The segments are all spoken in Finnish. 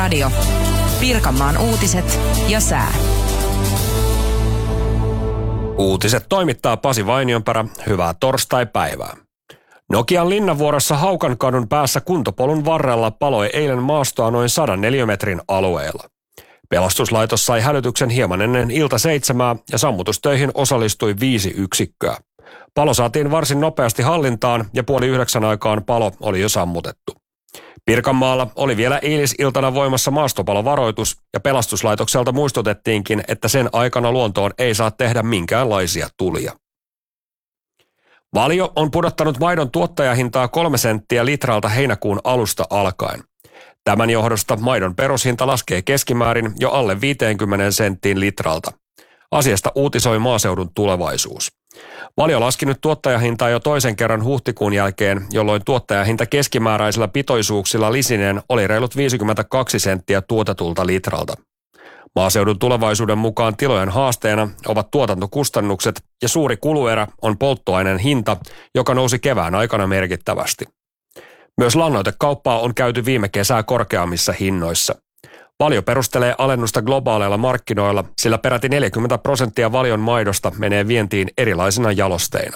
Radio. Pirkanmaan uutiset ja sää. Uutiset toimittaa Pasi Vainionperä. Hyvää torstai-päivää. Nokian Linnanvuorossa Haukankadun päässä kuntopolun varrella paloi eilen maastoa noin 100 neliömetrin alueella. Pelastuslaitos sai hälytyksen hieman ennen ilta 7 ja sammutustöihin osallistui 5 yksikköä. Palo saatiin varsin nopeasti hallintaan ja 8:30 aikaan palo oli jo sammutettu. Pirkanmaalla oli vielä eilisiltana voimassa maastopalovaroitus ja pelastuslaitokselta muistutettiinkin, että sen aikana luontoon ei saa tehdä minkäänlaisia tulia. Valio on pudottanut maidon tuottajahintaa 3 senttiä litralta heinäkuun alusta alkaen. Tämän johdosta maidon perushinta laskee keskimäärin jo alle 50 senttiin litralta. Asiasta uutisoi Maaseudun Tulevaisuus. Valio laski nyt tuottajahintaa jo toisen kerran huhtikuun jälkeen, jolloin tuottajahinta keskimääräisillä pitoisuuksilla lisineen oli reilut 52 senttiä tuotetulta litralta. Maaseudun Tulevaisuuden mukaan tilojen haasteena ovat tuotantokustannukset ja suuri kuluerä on polttoaineen hinta, joka nousi kevään aikana merkittävästi. Myös lannoitekauppaa on käyty viime kesää korkeammissa hinnoissa. Valio perustelee alennusta globaaleilla markkinoilla, sillä peräti 40% Valion maidosta menee vientiin erilaisina jalosteina.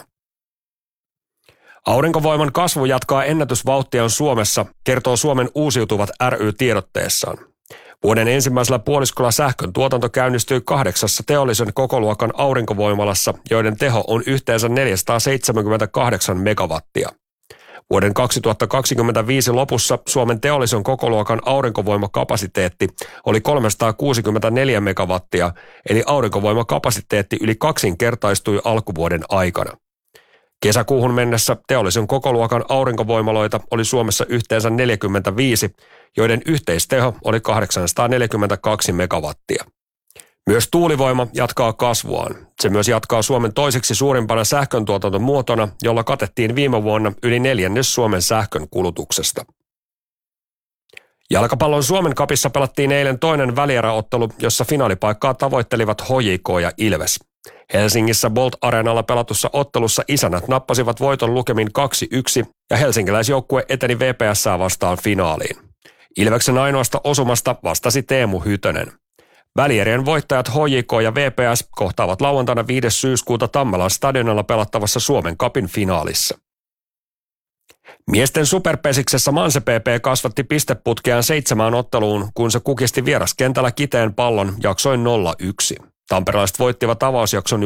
Aurinkovoiman kasvu jatkaa ennätysvauhtia Suomessa, kertoo Suomen Uusiutuvat ry tiedotteessaan. Vuoden ensimmäisellä puoliskolla sähkön tuotanto käynnistyi 8 teollisen kokoluokan aurinkovoimalassa, joiden teho on yhteensä 478 megawattia. Vuoden 2025 lopussa Suomen teollisen kokoluokan aurinkovoimakapasiteetti oli 364 megawattia, eli aurinkovoimakapasiteetti yli kaksinkertaistui alkuvuoden aikana. Kesäkuuhun mennessä teollisen kokoluokan aurinkovoimaloita oli Suomessa yhteensä 45, joiden yhteisteho oli 842 megawattia. Myös tuulivoima jatkaa kasvuaan. Se myös jatkaa Suomen toiseksi suurimpana sähköntuotantomuotona, jolla katettiin viime vuonna yli 1/4 Suomen sähkön kulutuksesta. Jalkapallon Suomen Cupissa pelattiin eilen toinen välieräottelu, jossa finaalipaikkaa tavoittelivat HJK ja Ilves. Helsingissä Bolt-areenalla pelatussa ottelussa isännät nappasivat voiton lukemin 2-1 ja helsinkiläisjoukkue eteni VPS:ää vastaan finaaliin. Ilveksen ainoasta osumasta vastasi Teemu Hytönen. Välierien voittajat HJK ja VPS kohtaavat lauantaina 5. syyskuuta Tammelan stadionilla pelattavassa Suomen Cupin finaalissa. Miesten superpesiksessä Manse PP kasvatti pisteputkeaan 7 otteluun, kun se kukisti vieraskentällä Kiteen Pallon jaksoin 0-1. Tamperelaiset voittivat avausjakson